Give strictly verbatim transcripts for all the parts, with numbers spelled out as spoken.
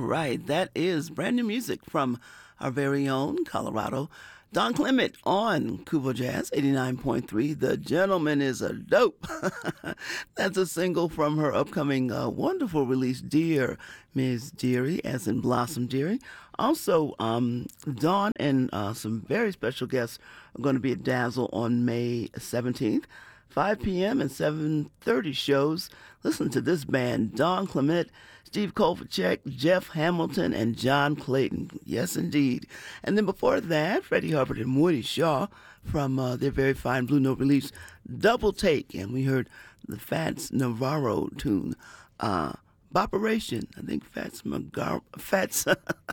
right, that is brand new music from our very own Colorado, Don Clement on Kuvo Jazz eighty-nine point three. The Gentleman is a Dope. That's a single from her upcoming uh, wonderful release, Dear Miz Deary, as in Blossom Deary. Also, um, Dawn and uh, some very special guests are going to be at Dazzle on May seventeenth. five p.m. and seven thirty shows. Listen to this band, Don Clement, Steve Kovacic, Jeff Hamilton, and John Clayton. Yes, indeed. And then before that, Freddie Hubbard and Woody Shaw from uh, their very fine Blue Note release, Double Take. And we heard the Fats Navarro tune, uh, Boperation. I think Fats Magar- Fats...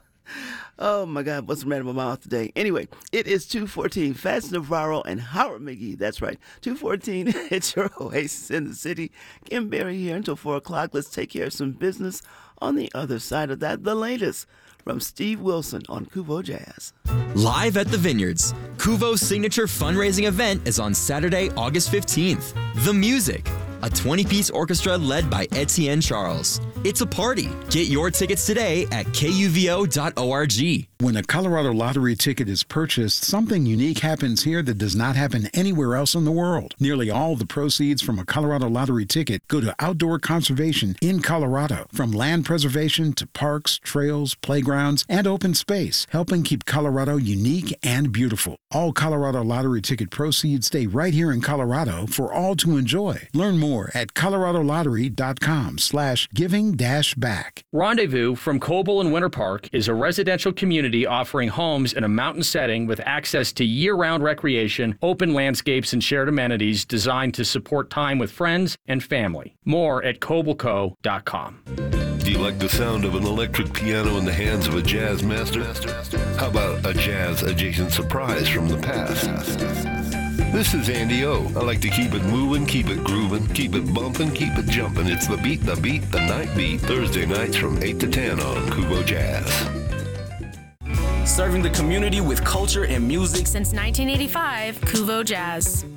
Oh, my God, what's the matter with my mouth today? Anyway, it is two fourteen. Fats Navarro and Howard McGee. That's right. two fourteen, it's your oasis in the city. Kim Berry here until four o'clock. Let's take care of some business. On the other side of that, the latest from Steve Wilson on Kuvo Jazz. Live at the Vineyards, Kuvo's signature fundraising event is on Saturday, August fifteenth. The Music, a twenty-piece orchestra led by Etienne Charles. It's a party. Get your tickets today at K U V O dot org. When a Colorado Lottery ticket is purchased, something unique happens here that does not happen anywhere else in the world. Nearly all the proceeds from a Colorado Lottery ticket go to outdoor conservation in Colorado, from land preservation to parks, trails, playgrounds, and open space, helping keep Colorado unique and beautiful. All Colorado Lottery ticket proceeds stay right here in Colorado for all to enjoy. Learn more at colorado lottery dot com slash giving dash back. Rendezvous from Coble and Winter Park is a residential community offering homes in a mountain setting with access to year-round recreation, open landscapes, and shared amenities designed to support time with friends and family. More at coble co dot com. Do you like the sound of an electric piano in the hands of a jazz master? How about a jazz-adjacent surprise from the past? This is Andy O. I like to keep it moving, keep it grooving, keep it bumping, keep it jumping. It's the beat, the beat, the night beat. Thursday nights from eight to ten on Kuvo Jazz. Serving the community with culture and music since nineteen eighty-five, Kuvo Jazz.